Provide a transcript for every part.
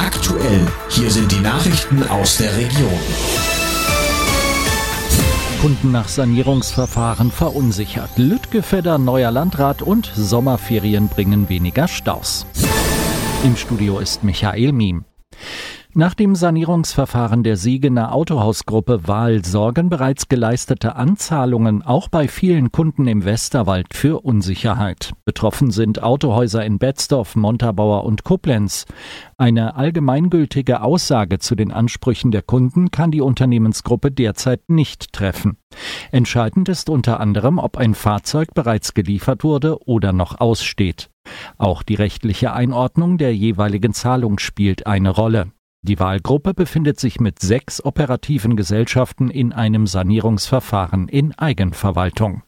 Aktuell, hier sind die Nachrichten aus der Region. Kunden nach Sanierungsverfahren verunsichert. Lüttgefedder neuer Landrat und Sommerferien bringen weniger Staus. Im Studio ist Michael Miem. Nach dem Sanierungsverfahren der Siegener Autohausgruppe Wahl sorgen bereits geleistete Anzahlungen auch bei vielen Kunden im Westerwald für Unsicherheit. Betroffen sind Autohäuser in Betzdorf, Montabaur und Koblenz. Eine allgemeingültige Aussage zu den Ansprüchen der Kunden kann die Unternehmensgruppe derzeit nicht treffen. Entscheidend ist unter anderem, ob ein Fahrzeug bereits geliefert wurde oder noch aussteht. Auch die rechtliche Einordnung der jeweiligen Zahlung spielt eine Rolle. Die Wahlgruppe befindet sich mit 6 operativen Gesellschaften in einem Sanierungsverfahren in Eigenverwaltung.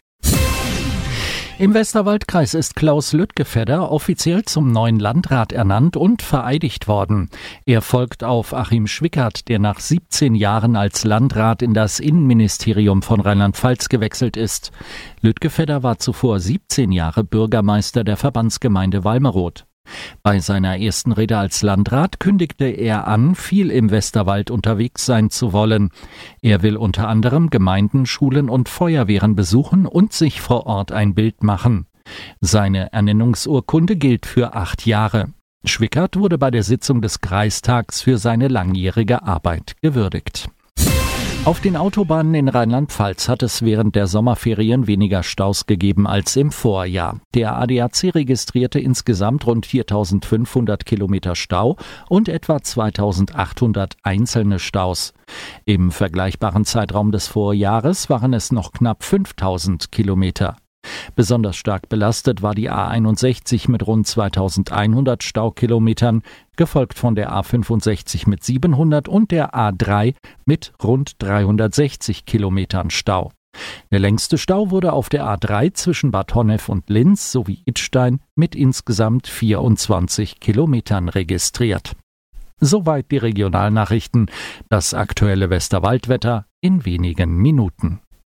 Im Westerwaldkreis ist Klaus Lüttgefedder offiziell zum neuen Landrat ernannt und vereidigt worden. Er folgt auf Achim Schwickert, der nach 17 Jahren als Landrat in das Innenministerium von Rheinland-Pfalz gewechselt ist. Lüttgefedder war zuvor 17 Jahre Bürgermeister der Verbandsgemeinde Walmeroth. Bei seiner ersten Rede als Landrat kündigte er an, viel im Westerwald unterwegs sein zu wollen. Er will unter anderem Gemeinden, Schulen und Feuerwehren besuchen und sich vor Ort ein Bild machen. Seine Ernennungsurkunde gilt für 8 Jahre. Schwickert wurde bei der Sitzung des Kreistags für seine langjährige Arbeit gewürdigt. Auf den Autobahnen in Rheinland-Pfalz hat es während der Sommerferien weniger Staus gegeben als im Vorjahr. Der ADAC registrierte insgesamt rund 4.500 Kilometer Stau und etwa 2.800 einzelne Staus. Im vergleichbaren Zeitraum des Vorjahres waren es noch knapp 5.000 Kilometer. Besonders stark belastet war die A61 mit rund 2100 Staukilometern, gefolgt von der A65 mit 700 und der A3 mit rund 360 Kilometern Stau. Der längste Stau wurde auf der A3 zwischen Bad Honnef und Linz sowie Idstein mit insgesamt 24 Kilometern registriert. Soweit die Regionalnachrichten, das aktuelle Westerwaldwetter in wenigen Minuten.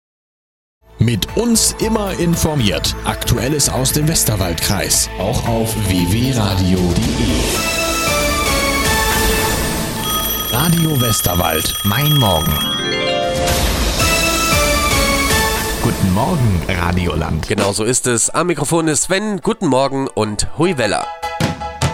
Mit uns immer informiert. Aktuelles aus dem Westerwaldkreis. Auch auf www.radio.de. Radio Westerwald. Mein Morgen. Guten Morgen, Radioland. Genau so ist es. Am Mikrofon ist Sven. Guten Morgen und Hui Wella.